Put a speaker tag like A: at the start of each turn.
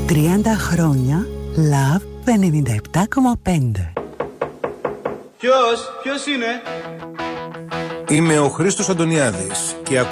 A: 30 χρόνια Love 97,5.
B: Ποιος είναι?
C: Είμαι ο Χρήστος Αντωνιάδης και